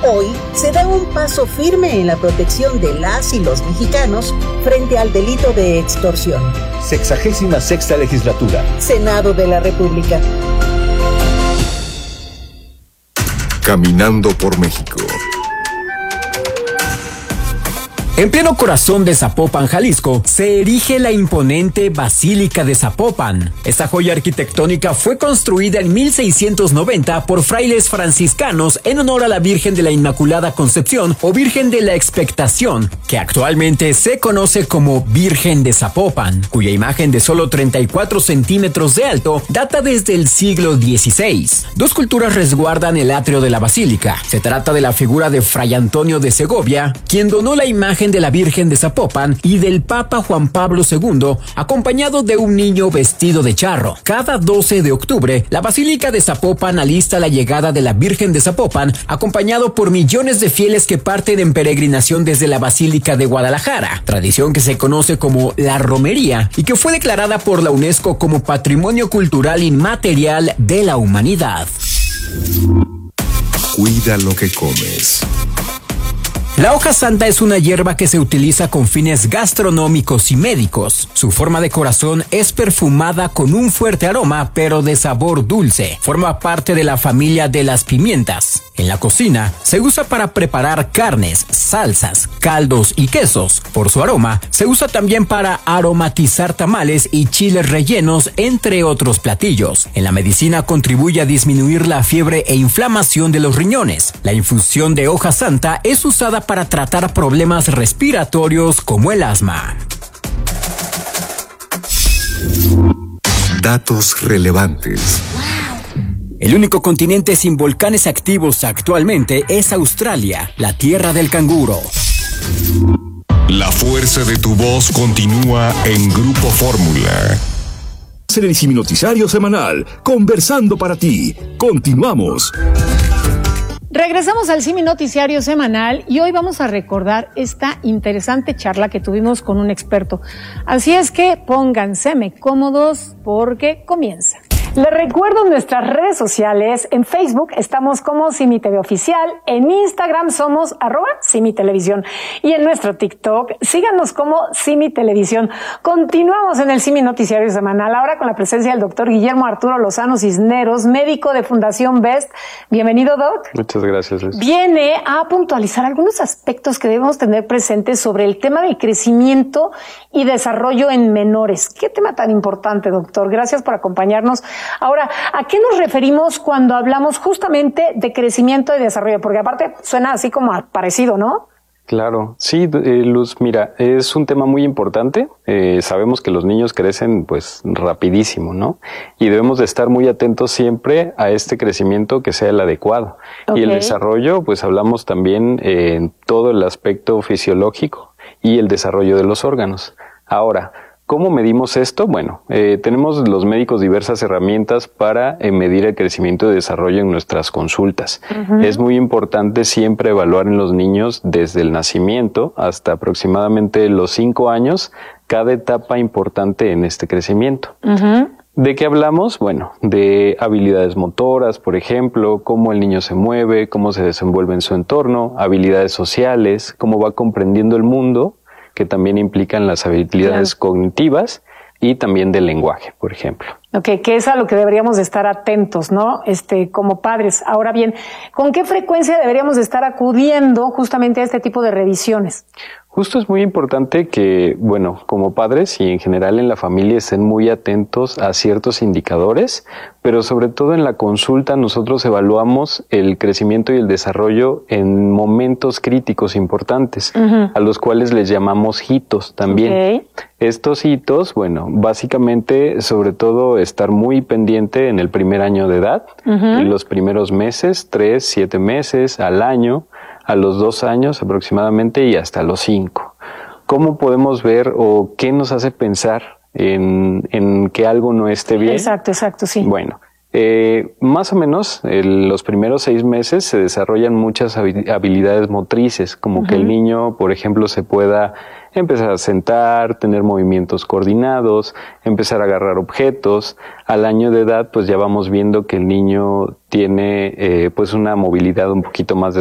Hoy se da un paso firme en la protección de las y los mexicanos frente al delito de extorsión. 66ª legislatura. Senado de la República. Caminando por México. En pleno corazón de Zapopan, Jalisco, se erige la imponente Basílica de Zapopan. Esta joya arquitectónica fue construida en 1690 por frailes franciscanos en honor a la Virgen de la Inmaculada Concepción o Virgen de la Expectación, que actualmente se conoce como Virgen de Zapopan, cuya imagen de solo 34 centímetros de alto data desde el siglo XVI. Dos culturas resguardan el atrio de la basílica. Se trata de la figura de Fray Antonio de Segovia, quien donó la imagen de la Virgen de Zapopan, y del Papa Juan Pablo II, acompañado de un niño vestido de charro. Cada 12 de octubre, la Basílica de Zapopan alista la llegada de la Virgen de Zapopan, acompañado por millones de fieles que parten en peregrinación desde la Basílica de Guadalajara, tradición que se conoce como la romería y que fue declarada por la UNESCO como Patrimonio Cultural Inmaterial de la Humanidad. Cuida lo que comes. La hoja santa es una hierba que se utiliza con fines gastronómicos y médicos. Su forma de corazón es perfumada con un fuerte aroma, pero de sabor dulce. Forma parte de la familia de las pimientas. En la cocina, se usa para preparar carnes, salsas, caldos y quesos. Por su aroma, se usa también para aromatizar tamales y chiles rellenos, entre otros platillos. En la medicina contribuye a disminuir la fiebre e inflamación de los riñones. La infusión de hoja santa es usada para tratar problemas respiratorios como el asma. Datos relevantes. El único continente sin volcanes activos actualmente es Australia, la tierra del canguro. La fuerza de tu voz continúa en Grupo Fórmula. En el Simi Noticiario Semanal, conversando para ti. Continuamos. Regresamos al Simi Noticiario Semanal y hoy vamos a recordar esta interesante charla que tuvimos con un experto. Así es que pónganse cómodos porque comienza. Les recuerdo nuestras redes sociales. En Facebook estamos como Simi TV Oficial, en Instagram somos @SimiTelevisión y en nuestro TikTok síganos como Simi Televisión. Continuamos en el Simi Noticiario Semanal, ahora con la presencia del doctor Guillermo Arturo Lozano Cisneros, médico de Fundación BEST. Bienvenido, Doc. Muchas gracias, Luis. Viene a puntualizar algunos aspectos que debemos tener presentes sobre el tema del crecimiento y desarrollo en menores. Qué tema tan importante, doctor. Gracias por acompañarnos. Ahora, ¿a qué nos referimos cuando hablamos justamente de crecimiento y desarrollo? Porque aparte suena así como parecido, ¿no? Claro, sí, Luz, mira, es un tema muy importante. Sabemos que los niños crecen pues rapidísimo, ¿no? Y debemos de estar muy atentos siempre a este crecimiento que sea el adecuado. Okay. Y el desarrollo, pues hablamos también en todo el aspecto fisiológico y el desarrollo de los órganos. Ahora, ¿cómo medimos esto? Bueno, tenemos los médicos diversas herramientas para medir el crecimiento y desarrollo en nuestras consultas. Uh-huh. Es muy importante siempre evaluar en los niños desde el nacimiento hasta aproximadamente los 5 años, cada etapa importante en este crecimiento. Uh-huh. ¿De qué hablamos? Bueno, de habilidades motoras, por ejemplo, cómo el niño se mueve, cómo se desenvuelve en su entorno, habilidades sociales, cómo va comprendiendo el mundo, que también implican las habilidades cognitivas y también del lenguaje, por ejemplo. Ok, que es a lo que deberíamos de estar atentos, ¿no? Como padres. Ahora bien, ¿con qué frecuencia deberíamos de estar acudiendo justamente a este tipo de revisiones? Justo es muy importante que, bueno, como padres y en general en la familia estén muy atentos a ciertos indicadores, pero sobre todo en la consulta nosotros evaluamos el crecimiento y el desarrollo en momentos críticos importantes, uh-huh, a los cuales les llamamos hitos también. Okay. Estos hitos, bueno, básicamente, sobre todo estar muy pendiente en el primer año de edad, uh-huh, en los primeros meses, 3, 7 meses, al año, a los 2 años aproximadamente y hasta los 5. ¿Cómo podemos ver o qué nos hace pensar en que algo no esté bien? Exacto, sí. Bueno, más o menos los primeros 6 meses se desarrollan muchas habilidades motrices, como uh-huh, que el niño, por ejemplo, se pueda empezar a sentar, tener movimientos coordinados, empezar a agarrar objetos. Al año de edad, pues ya vamos viendo que el niño tiene pues una movilidad un poquito más